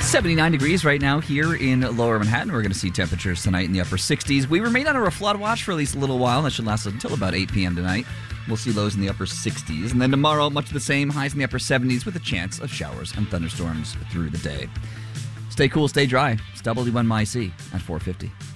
79 degrees right now here in Lower Manhattan. We're going to see temperatures tonight in the upper 60s. We remain under a flood watch for at least a little while. That should last until about 8 p.m. tonight. We'll see lows in the upper 60s. And then tomorrow, much of the same, highs in the upper 70s with a chance of showers and thunderstorms through the day. Stay cool, stay dry. It's WNYC at 450.